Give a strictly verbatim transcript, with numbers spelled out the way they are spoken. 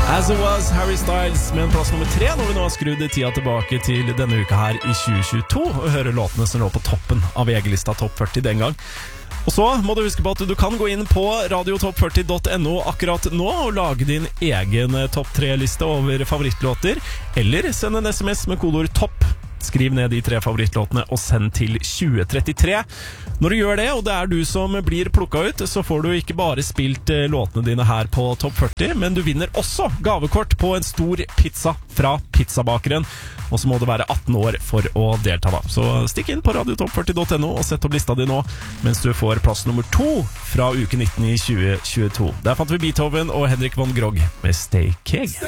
As It Was, Harry Styles med en plass nummer tre, når vi nå har skrudd tida tilbake til denne uka her i tjue tjueto og hører låtene som lå på toppen av V G-lista Topp førti den gang. Og så må du huske på at du kan gå inn på radio topp førti punktum no akkurat nå og lage din egen topp tre-liste over favorittlåter, eller send en sms med kodeord TOPP. Skriv ned de tre favorittlåtene og send til tjue trettitre. Når du gjør det, og det er du som blir plukket ut, så får du ikke bare spilt låtene dine her på Topp førti, men du vinner også gavekort på en stor pizza fra Pizzabakeren. Og så må du være atten år for å delta da. Så stikk inn på radio topp førti punktum no og sett opp lista di nå, mens du får plass nummer to fra uke nitten i tjue tjueto. Der fant vi Beethoven og Henrik von Grogg med Stay Keg.